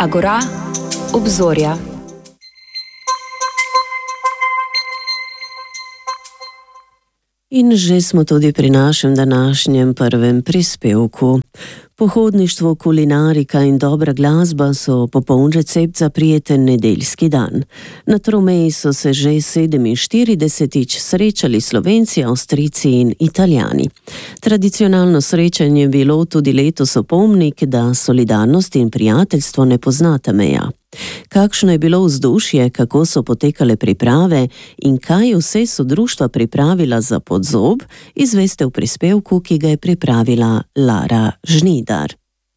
Agora, obzorja. In že smo tudi pri našem današnjem prvem prispevku. Pohodništvo, kulinarika in dobra glasba so popoln recept za prijeten nedeljski dan. Na Tromeji so se že 47. srečali Slovenci, Avstrijci in Italijani. Tradicionalno srečanje je bilo tudi letos opomnik, da solidarnost in prijateljstvo ne poznata meja. Kakšno je bilo vzdušje, kako so potekale priprave in kaj vse so društva pripravila za Podzob, izveste v prispevku, ki ga je pripravila Lara Žnidar.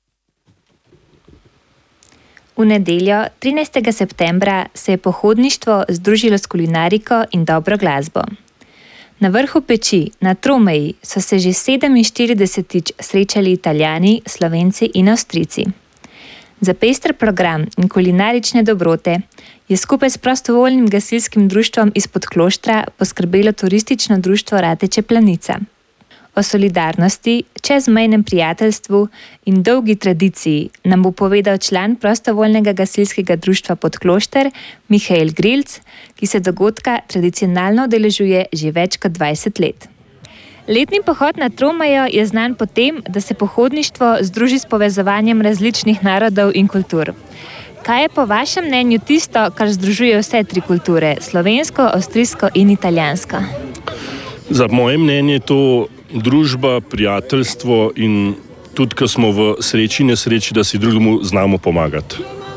V nedeljo, 13. septembra, se je pohodništvo združilo s kulinariko in dobro glasbo. Na vrhu peči, na Tromeji, so se že 47. srečali Italijani, Slovenci in Avstrijci. Za pester program in kulinarične dobrote je skupaj s prostovoljnim gasilskim društvom iz Podkloštra poskrbelo turistično društvo Rateče Planica. O solidarnosti, čezmejnem prijateljstvu in dolgi tradiciji nam bo povedal član prostovoljnega gasilskega društva Podklošter Mihael Grilc, ki se dogodka tradicionalno udeležuje že več kot 20 let. Letni pohod na Tromejo je znan po tem, da se pohodništvo združi s povezovanjem različnih narodov in kultur. Kaj je po vašem mnenju tisto, kar združuje vse tri kulture, slovensko, avstrijsko in italijansko? Za moje mnenje je to družba, prijateljstvo in tudi, ko smo v sreči in nesreči, da si drugemu znamo pomagati.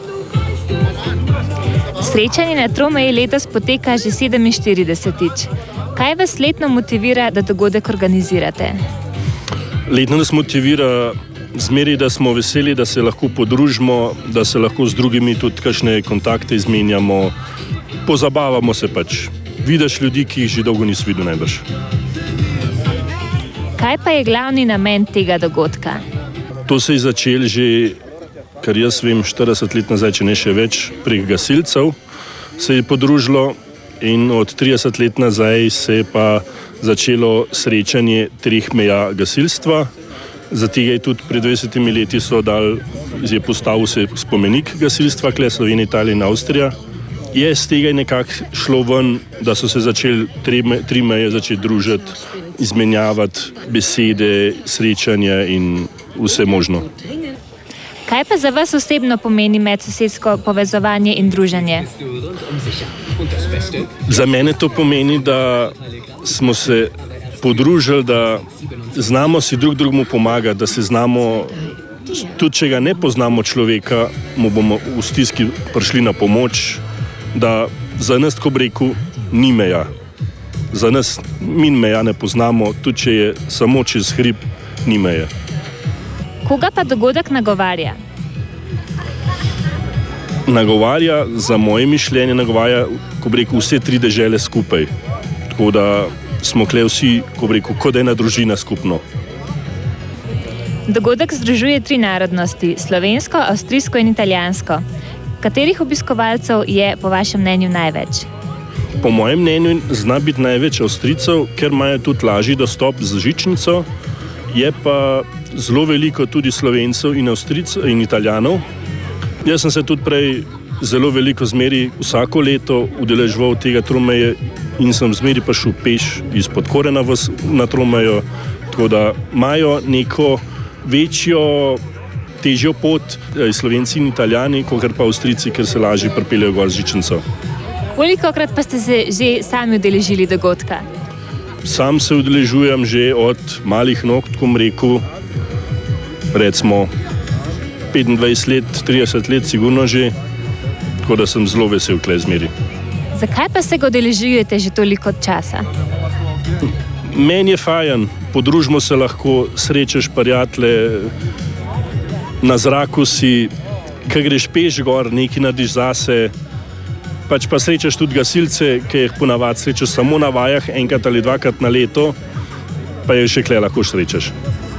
Srečanje na Tromeji letos poteka že 47. Kaj vas letno motivira, da dogodek organizirate? Letno nas motivira zmeri, da smo veseli, da se lahko podružimo, da se lahko z drugimi tudi kakšne kontakte izmenjamo, pozabavamo se pač. Vidiš ljudi, ki jih že dolgo nisi videl najbrž. Kaj pa je glavni namen tega dogodka? To se je začelo že, kar jaz vem, 40 let nazaj, če ne še več, prek gasilcev se je podružilo. In od 30 let nazaj se je pa začelo srečanje treh meja gasilstva. Za tega je tudi pred 20 leti je postavil se spomenik gasilstva, kle Slovenija, Italija in Avstrija. Je z tega nekako šlo ven, da so se začeli tri meje začeti družiti, izmenjavati besede, srečanja in vse možno. Kaj pa za vas osebno pomeni medsosedsko povezovanje in druženje? Za mene to pomeni, da smo se podružili, da znamo si drugemu pomagati, da se znamo, tudi če ga ne poznamo človeka, mu bomo v stiski prišli na pomoč, da za nas, ko bi rekel, ni meja. Za nas mi meja ne poznamo, tudi če je samo čez hrib, ni meje. Koga pa dogodek nagovarja? Nagovarja, za moje mišljenje, ko bi rekel, vse tri dežele skupaj. Tako da smo kle vsi, ko bi rekel, kot ena družina skupno. Dogodek združuje tri narodnosti, slovensko, avstrijsko in italijansko. Katerih obiskovalcev je po vašem mnenju največ? Po mojem mnenju zna biti največ Avstrijcev, ker imajo tudi lažji dostop z žičnico. Je pa zelo veliko tudi Slovencev in Avstrijcev in Italijanov. Jaz sem se tudi prej zelo veliko zmeri vsako leto udeleževal tega Tromeje in sem zmeri pa šel peš iz Podkorena na Tromejo, tako da imajo neko večjo, težjo pot Slovenci in Italijani, kakor pa Avstrijci, ker se lažje pripeljejo gor z žičnico. Kolikokrat pa ste se že sami udeležili dogodka? Sam se udeležujem že od malih nog, tako bom rekel, recimo 25 let, 30 let sigurno že, tako da sem zelo vesel kle zmeri. Zakaj pa se ga udeležujete že toliko časa? Meni je fajn, podružimo se lahko, srečaš prijatelje, na zraku si, ko greš peš gor, nekaj narediš zase, pač pa srečaš tudi gasilce, ki jih ponavadi srečaš samo na vajah, enkrat ali dvakrat na leto, pa je še kle lahko srečaš.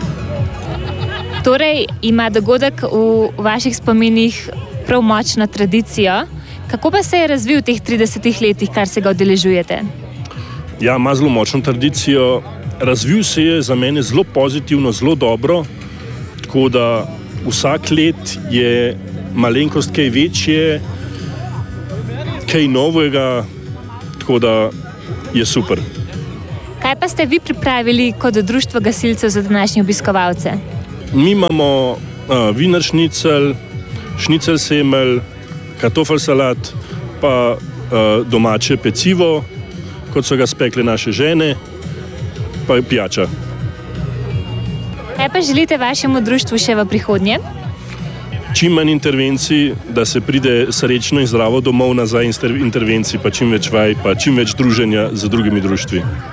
Torej ima dogodek v vaših spominih prav močno tradicijo. Kako pa se je razvil v teh 30 letih, kar se ga udeležujete? Ja, ima zelo močno tradicijo. Razvil se je za mene zelo pozitivno, zelo dobro, tako da vsak let je malenkost kaj večje, kaj novega, tako da je super. Kaj pa ste vi pripravili kot društvo gasilcev za današnje obiskovalce? Mi imamo wiener šnicel, šnicel semelj, kartoffelsalat, pa domače pecivo, kot so ga spekle naše žene, pa pijača. Kaj pa želite vašemu društvu še v prihodnje? Čim manj intervencij, da se pride srečno in zdravo domov nazaj, intervencij, pa čim več vaj, pa čim več druženja z drugimi društvi.